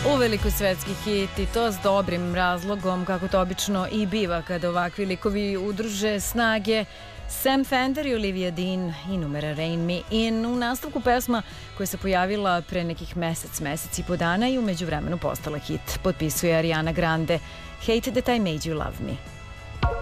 Uveliko svetski hit i to s dobrim razlogom, kako to obično i biva kada ovakvi likovi udruže snage. Sam Fender i Olivia Dean i numera Rein Me In u nastavku pesma koja se pojavila pre nekih mesec i po dana i u međuvremenu postala hit. Potpisuje Ariana Grande. Hate That I Made You Love Me.